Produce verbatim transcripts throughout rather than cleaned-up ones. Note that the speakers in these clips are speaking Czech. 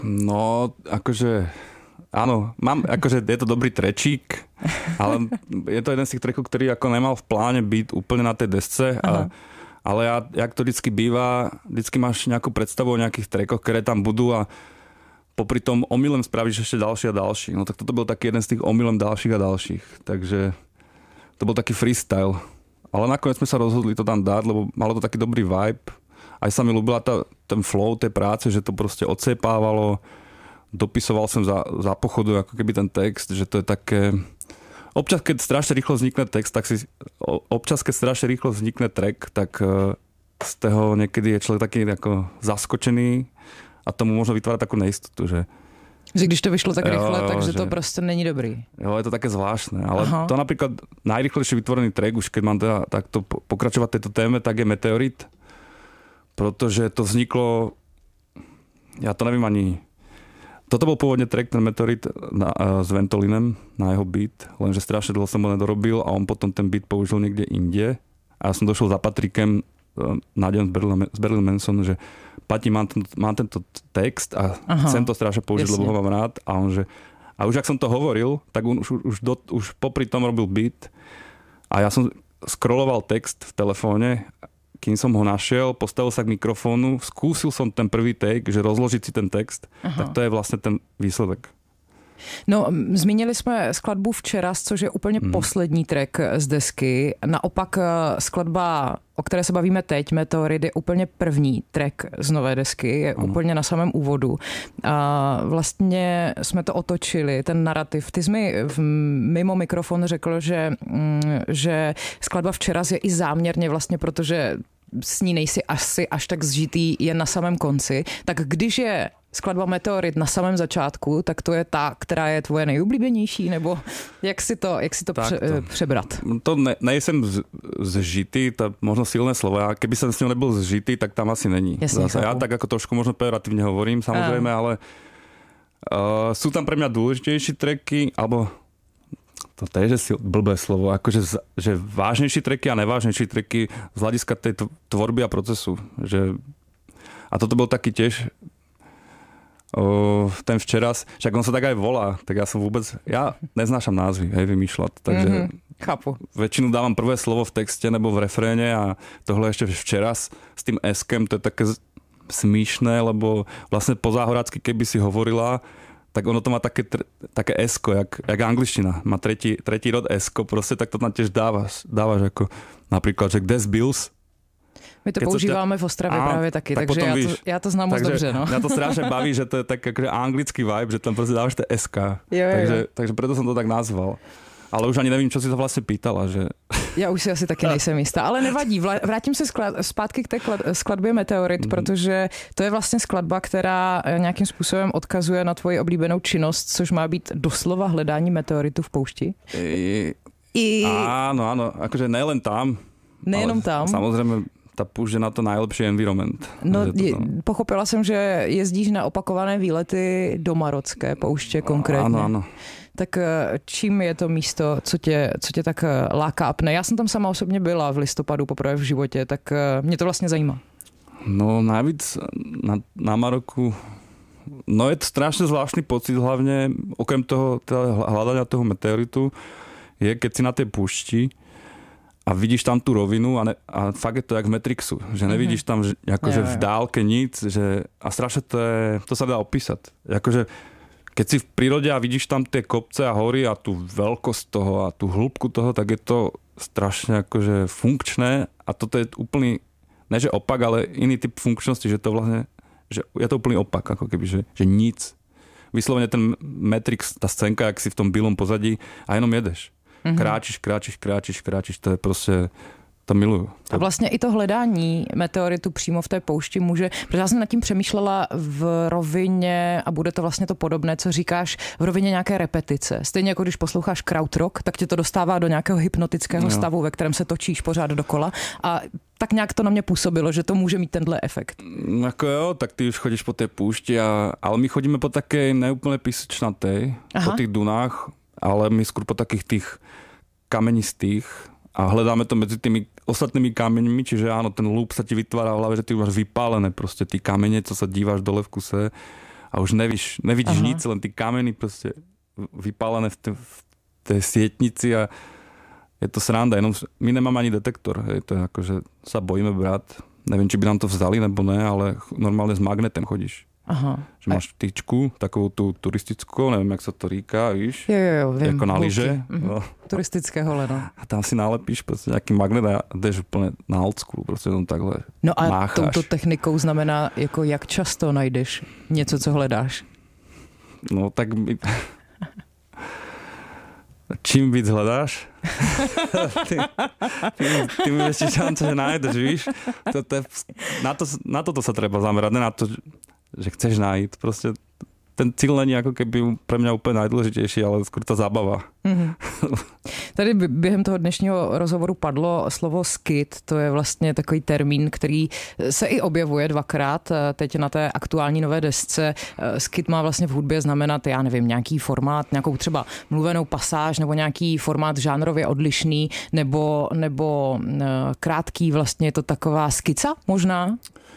No, akože, áno, mám, akože je to dobrý trečík, ale je to jeden z tých trackov, ktorý ako nemal v pláne byť úplne na tej desce, a, ale ja, jak to vždycky býva, vždycky máš nejakú predstavu o nejakých trackoch, ktoré tam budú a popri tom omylem spravíš ešte ďalší a ďalší. No tak toto bol taký jeden z tých omylem ďalších a ďalších, takže to bol taký freestyle. Ale nakoniec sme sa rozhodli to tam dať, lebo malo to taký dobrý vibe. Aj sa mi ľúbila tá, ten flow tej práce, že to proste odsepávalo. Dopisoval som za, za pochodu ako keby ten text, že to je také... Občas, keď strašne rýchlo vznikne text, tak si... Občas, keď strašne rýchlo vznikne track, tak z toho niekedy je človek taký ako zaskočený a tomu možno vytvárať takú neistotu, že... Že když to vyšlo tak rýchle, jo, takže že... to prostě není dobrý. Jo, je to také zvláštne. Ale Aha. to napríklad najrýchlejšie vytvorený track, už keď mám teda takto pokračovať tejto téme, tak je Meteorit. Protože to vzniklo, ja to neviem ani, toto bol pôvodne track, ten Meteorit na, uh, s Ventolinem na jeho beat, lenže strašne dlho som ho nedorobil a on potom ten beat použil niekde inde a ja som došiel za Patrikem uh, na deň z Berlin, z Berlin Manson, že Pati, mám, ten, mám tento text a Aha, chcem to strašne použiť, jasne. Lebo ho mám rád a on že, a už ak som to hovoril, tak on už, už, do, už popri tom robil beat a ja som scrolloval text v telefóne, kým som ho našiel, postavil sa k mikrofónu, skúsil som ten prvý take, že rozložiť si ten text, Aha. tak to je vlastne ten výsledek. No, zmínili jsme skladbu Včera, což je úplně hmm. poslední track z desky. Naopak skladba, o které se bavíme teď, Meteorit, je úplně první track z nové desky, je hmm. úplně na samém úvodu. A vlastně jsme to otočili, ten narrativ. Ty jsi mi mimo mikrofon řekl, že, že skladba Včera je i záměrně vlastně, protože s ní nejsi asi až tak zžitý jen na samém konci. Tak když je skladba Meteorit na samém začátku, tak to je ta, která je tvoje nejoblíbenější, nebo jak si to, jak si to pře, to, přebrat? To ne, nejsem z, zžitý, to je možno silné slovo. A keby som s ním nebyl zžitý, tak tam asi není. Jasne, Zase, ja tak ako trošku možno pejoratívne hovorím, samozrejme, um. ale uh, sú tam pre mňa dôležitejší tracky, alebo to je, že si blbé slovo, akože že vážnejší tracky a nevážnejší tracky z hľadiska tej tvorby a procesu. Že, a toto bol taký tiež o, ten Včeras, však on sa tak aj volá, tak ja som vôbec, ja neznášam názvy, hej, vymýšľať, takže mm-hmm, chápu. Väčšinu dávam prvé slovo v texte nebo v refréne a tohle ešte Včeras s tým eskem, to je také smíšné, lebo vlastne po záhorácky, keby si hovorila, tak ono to má také, také esko, jak, jak angličtina. Má tretí, tretí rod esko, proste tak to tam tiež dávaš, dávaš ako napríklad, že Des Bills. My to používáme v Ostravě a, právě taky, tak takže já to, já to znám moc dobře. No. Mňa to strašne baví, že to je tak akože anglický vibe, že tam proste dávaš tie eska. Jo, jo, takže, jo. takže preto som to tak nazval. Ale už ani nevím, čo si to vlastně pýtala. Že... Já už si asi taky nejsem jistá, ale nevadí. Vrátím se zpátky k té skladbě Meteorit, mm. protože to je vlastně skladba, která nějakým způsobem odkazuje na tvoji oblíbenou činnost, což má být doslova hledání meteoritu v poušti. I... I... Áno, áno, akože nejen tam. Nejenom tam. Samozřejmě ta poušť je na to najlepší environment. No, je, pochopila jsem, že jezdíš na opakované výlety do Marocké pouště konkrétně. Ano, ano. Tak čím je to místo, co tě, co tě tak láká a pne? Já jsem tam sama osobně byla v listopadu poprvé v životě, tak mě to vlastně zajímá. No najvíc na, na Maroku, no je to strašne zvláštny pocit, hlavne okrem toho teda hľadania toho meteoritu, je keď si na tej púšti a vidíš tam tú rovinu a, ne, a fakt je to jak v Matrixu, že nevidíš tam akože v dálke nic, že, a strašne to je, to sa dá opísať. Akože keď si v prírode a vidíš tam tie kopce a hory a tú veľkosť toho a tú hĺbku toho, tak je to strašne akože funkčné a toto je úplný, ne že opak, ale iný typ funkčnosti, že to vlastne, že je to úplný opak, ako keby, že, že nic. Vyslovene ten Matrix, tá scénka, jak si v tom bílom pozadí a jenom jedeš. Mm-hmm. Kráčiš, kráčiš, kráčiš, kráčiš, to je prostě, to miluju. To... A vlastně i to hledání meteoritu přímo v té poušti může, protože já jsem nad tím přemýšlela v rovině, a bude to vlastně to podobné, co říkáš, v rovině nějaké repetice. Stejně jako když posloucháš krautrock, tak tě to dostává do nějakého hypnotického jo. stavu, ve kterém se točíš pořád dokola a tak nějak to na mě působilo, že to může mít tenhle efekt. Ako jo, tak ty už chodíš po té poušti, a, ale my chodíme po také neúplne písečnatej, po tých dunách, ale my skôr po takých tých kamenistých a hledáme to medzi tými ostatnými kameňmi, čiže áno, ten loop sa ti vytvára v hlave, že ty máš vypálené proste tí kamene, co sa díváš dole v kuse a už nevíš, nevidíš Aha. nic, len tí kameny proste vypálené v, te, v tej sietnici a je to sranda, jenom my nemáme ani detektor, hej, to je ako, že sa bojíme brať. Neviem, či by nám to vzali, nebo ne, ale normálne s magnetem chodíš. Aha. Že máš tyčku, takovou tú turistickú, neviem, jak sa to říká, víš? Jo, jo, jo, viem. Jako na lyže. Mhm. No. Turistické holeno. A tam si nalepíš prostě nejaký magnet a jdeš úplně na old school, prostě jenom takhle No a mácháš. touto technikou znamená, jako jak často najdeš něco, co hledáš? No tak my... Čím víc hledáš, tým, tým, tým väčší šance, že nájdeš, víš? To, to je, na, to, na toto sa treba zamerať, ne na to, že chceš nájsť. Proste ten cíl není ako keby pre mňa úplne najdôležitejší, ale skôr ta zábava. Mm-hmm. Tady během toho dnešního rozhovoru padlo slovo skit, to je vlastně takový termín, který se i objevuje dvakrát teď na té aktuální nové desce. Skit má vlastně v hudbě znamenat, já nevím, nějaký formát, nějakou třeba mluvenou pasáž nebo nějaký formát žánrově odlišný nebo, nebo krátký, vlastně je to taková skica možná?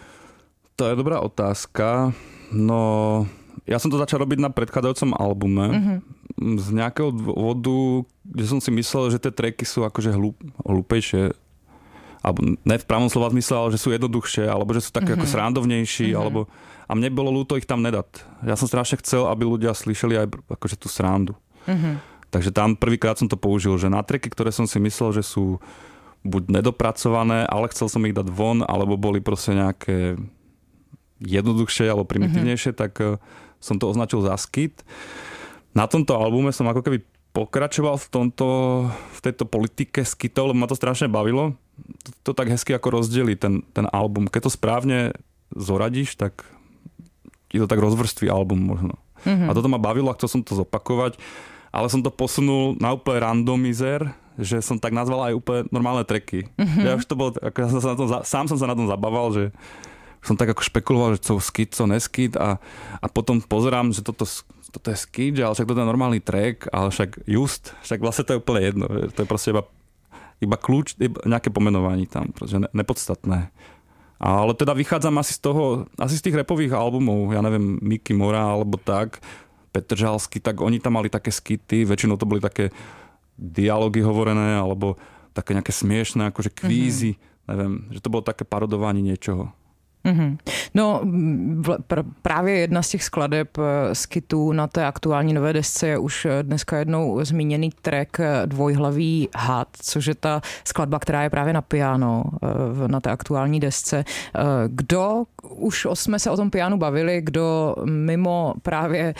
To je dobrá otázka. No... Ja som to začal robiť na predchádzajúcom albume. Mm-hmm. Z nejakého dôvodu, kde som si myslel, že tie tracky sú akože hlup, hlúpejšie. Alebo ne v pravom slova zmysle, ale že sú jednoduchšie, alebo že sú také mm-hmm. ako srandovnejší. Mm-hmm. Alebo, a mne bolo ľúto ich tam nedať. Ja som strašne chcel, aby ľudia slyšeli aj akože tú srandu. Mm-hmm. Takže tam prvýkrát som to použil, že na tracky, ktoré som si myslel, že sú buď nedopracované, ale chcel som ich dať von, alebo boli proste nejaké jednoduchšie alebo primitívnejšie, mm-hmm. tak som to označil za skit. Na tomto albume som ako keby pokračoval v tomto, v tejto politike skitov, lebo ma to strašne bavilo. To, to tak hezky ako rozdelí ten, ten album. Keď to správne zoradíš, tak je to tak rozvrství album možno. Mm-hmm. A toto ma bavilo a chcel som to zopakovať, ale som to posunul na úplne randomizer, že som tak nazval aj úplne normálne tracky. Mm-hmm. Ja už to bol, ako ja som sa na tom, sám som sa na tom zabával, že som tak ako špekuloval, že co skit, co neskit a, a potom pozerám, že toto, toto je skit, ale však toto je normálny track, ale však just, však vlastne to je úplne jedno. To je proste iba, iba kľúč, iba nejaké pomenovanie tam, pretože ne, nepodstatné. Ale teda vychádzam asi z toho, asi z tých rapových albumov, ja neviem, Mickey Mora alebo tak, Petržalsky, tak oni tam mali také skity, väčšinou to boli také dialógy hovorené, alebo také nejaké smiešné, akože kvízy, mm-hmm. neviem, že to bolo také parodovanie niečoho. Mm-hmm. No pr- právě jedna z těch skladeb skitů na té aktuální nové desce je už dneska jednou zmíněný track Dvojhlavý had, což je ta skladba, která je právě na piano na té aktuální desce. Kdo, už jsme se o tom pianu bavili, kdo mimo právě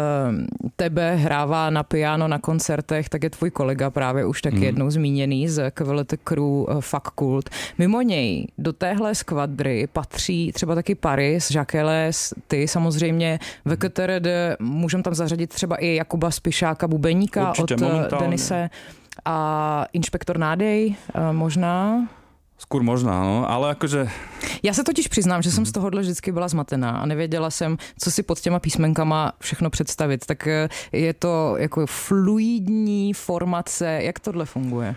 tebe hrává na piano na koncertech, tak je tvůj kolega právě už taky mm. jednou zmíněný z K V L T Crew Fakult. Mimo něj do téhle skvadry patří třeba taky Paris, Jacques, ty samozřejmě V K T R D, můžeme tam zařadit třeba i Jakuba Spišáka, bubeníka určitě, od momentálně. Denise a Inšpektor Nádej možná. Skôr možná, no, ale akože... Já se totiž přiznám, že jsem z tohohle vždycky byla zmatená a nevěděla jsem, co si pod těma písmenkama všechno představit. Tak je to jako fluidní formace, jak tohle funguje?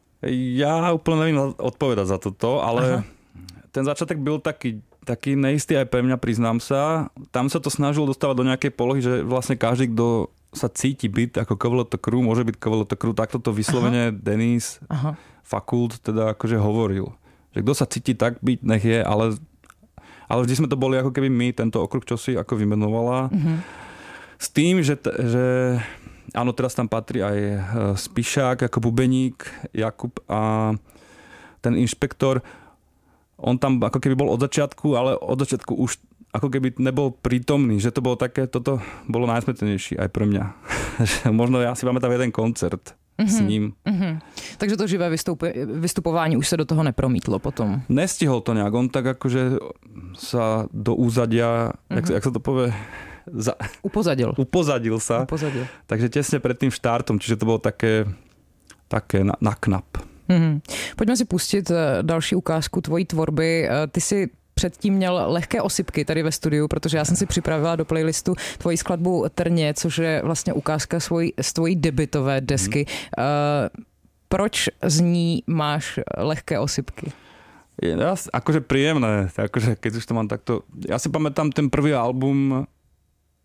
Ja úplne nevím odpovedať za toto, ale aha. ten začiatek byl taký, taký neistý aj pre mňa, priznám sa. Tam sa to snažilo dostávať do nejakej polohy, že vlastne každý, kto sa cíti byť ako K V L T Crew, môže byť K V L T Crew. Takto to vyslovene Denis Aha. Fakult teda akože hovoril. Že kto sa cíti tak byť, nech je, ale, ale vždy sme to boli ako keby my, tento okruh, čo si ako vymenovala. Uh-huh. S tým, že, že áno, teraz tam patrí aj Spišák ako bubeník, Jakub a ten Inšpektor. On tam ako keby bol od začiatku, ale od začiatku už ako keby nebol prítomný, že to bolo také, toto bolo najsmetenejší aj pre mňa. Možno ja si pamätám jeden koncert mm-hmm. s ním. Mm-hmm. Takže to živé vystup- vystupování už se do toho nepromítlo potom? Nestihol to nejak. On tak akože sa do úzadia, mm-hmm. jak, jak sa to povie? Za... Upozadil. Upozadil sa. Upozadil. Takže tesne pred tým štartom, čiže to bolo také, také na, na knap. Hmm. Pojďme si pustit další ukázku tvojí tvorby. Ty si předtím měl lehké osypky tady ve studiu, protože já jsem si připravila do playlistu tvoji skladbu Trně, což je vlastně ukázka svoj, z tvojí debutové desky. Hmm. Uh, proč z ní máš lehké osypky? Je akože príjemné, akože keď už to mám takto... Ja si pamätám ten prvý album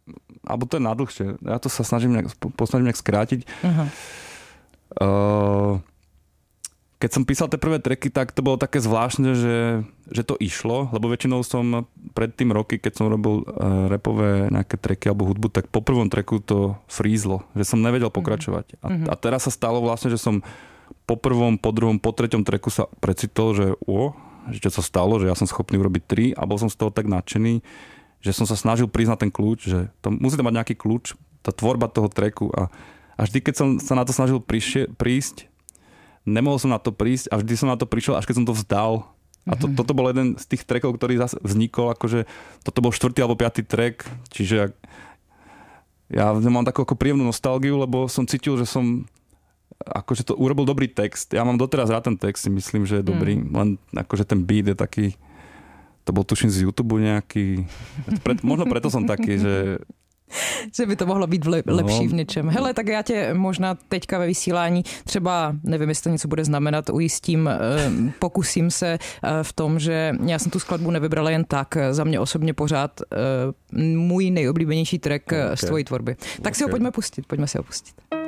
alebo to je nadlhšie. Ja to sa snažím nejak, posnažím nejak skrátiť. Uh-huh. Uh, keď som písal tie prvé tracky, tak to bolo také zvláštne, že, že to išlo, lebo väčšinou som pred tým roky, keď som robil uh, rapové nejaké tracky alebo hudbu, tak po prvom tracku to frízlo, že som nevedel pokračovať. Uh-huh. A, a teraz sa stalo vlastne, že som po prvom, po druhom, po treťom tracku sa precitol, že o, že čo sa stalo, že ja som schopný urobiť tri a bol som z toho tak nadšený, že som sa snažil prísť na ten kľúč, že to, musí to mať nejaký kľúč, tá tvorba toho tracku a, a vždy, keď som sa na to snažil príšie, prísť, nemohol som na to prísť a vždy som na to prišiel, až keď som to vzdal. A to, mm-hmm. toto bol jeden z tých trackov, ktorý zase vznikol, akože toto bol štvrtý alebo piatý track, čiže ja mám takú ako príjemnú nostalgiu, lebo som cítil, že som akože to urobil dobrý text. Ja mám doteraz rád ten text, si myslím, že je dobrý, mm. len akože ten beat je taký, to bol tuším z YouTube nejaký, Pred, možno preto som taký, že že by to mohlo být v lepší v něčem. Hele, tak já tě možná teďka ve vysílání třeba, nevím, jestli to něco bude znamenat, ujistím, pokusím se v tom, že já jsem tu skladbu nevybrala jen tak. Za mě osobně pořád můj nejoblíbenější track okay. z tvojí tvorby. Tak okay. si ho pojďme pustit, pojďme si ho pustit.